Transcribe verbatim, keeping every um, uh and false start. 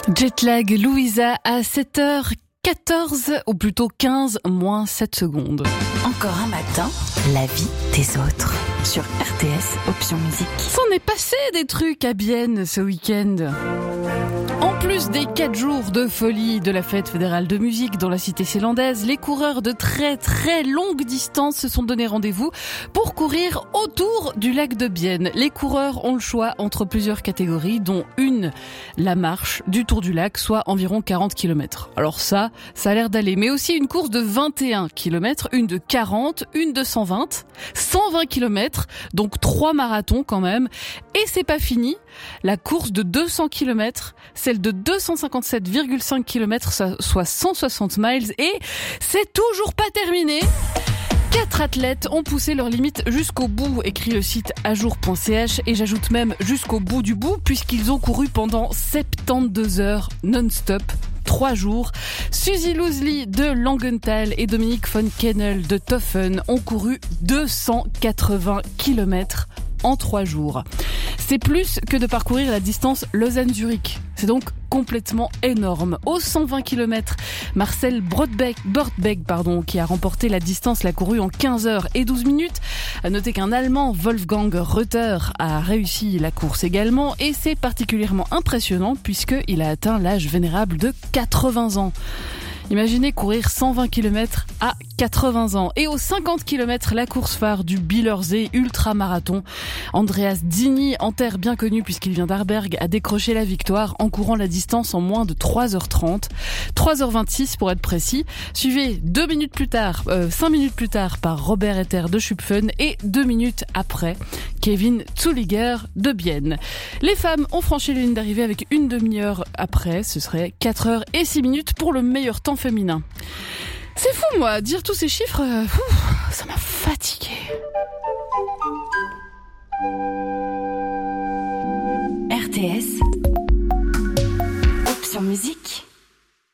Jetlag Louisa à sept heures quatorze, ou plutôt quinze moins sept secondes. Encore un matin, la vie des autres. Sur R T S, option musique. S'en est passé des trucs à Bienne ce week-end. En plus des quatre jours de folie de la fête fédérale de musique dans la cité zélandaise, les coureurs de très très longue distance se sont donné rendez-vous pour courir autour du lac de Bienne. Les coureurs ont le choix entre plusieurs catégories, dont une, la marche du Tour du lac, soit environ quarante kilomètres. Alors ça, ça a l'air d'aller. Mais aussi une course de vingt et un kilomètres, une de quarante, une de cent vingt, cent vingt kilomètres, donc trois marathons quand même. Et c'est pas fini, la course de deux cents kilomètres, celle de deux cent cinquante-sept virgule cinq kilomètres, soit cent soixante miles, et c'est toujours pas terminé. Quatre athlètes ont poussé leurs limites jusqu'au bout, écrit le site ajour point c h, et j'ajoute même jusqu'au bout du bout, puisqu'ils ont couru pendant soixante-douze heures non-stop, trois jours. Suzy Loosely de Langenthal et Dominique von Kennel de Toffen ont couru deux cent quatre-vingts kilomètres en trois jours. C'est plus que de parcourir la distance Lausanne-Zurich. C'est donc complètement énorme. Aux cent vingt kilomètres, Marcel Brodbeck, Bordbeck, pardon, qui a remporté la distance, l'a couru en quinze heures et douze minutes. À noter qu'un Allemand, Wolfgang Reuter, a réussi la course également, et c'est particulièrement impressionnant puisqu'il a atteint l'âge vénérable de quatre-vingts ans. Imaginez courir cent vingt kilomètres à quatre-vingts ans. Et aux cinquante kilomètres, la course phare du Bielersee ultramarathon. Andreas Dini, en terre bien connu puisqu'il vient d'Arberg, a décroché la victoire en courant la distance en moins de trois heures trente. trois heures vingt-six pour être précis. Suivi deux minutes plus tard, euh, cinq minutes plus tard par Robert Etter de Schupfen, et deux minutes après, Kevin Zuliger de Bienne. Les femmes ont franchi la ligne d'arrivée avec une demi-heure après. Ce serait quatre heures et six minutes pour le meilleur temps féminin. C'est fou, moi, dire tous ces chiffres, euh, ouf, ça m'a fatiguée. R T S, option musique.